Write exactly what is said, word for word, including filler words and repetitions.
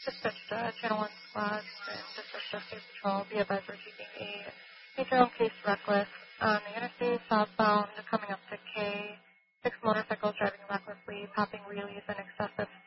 Dispatch uh, Channel one squad and Dispatch uh, State Patrol. Be advised we're keeping a major case reckless on the interstate southbound coming up to K. Six motorcycles driving recklessly, popping wheelies and excessive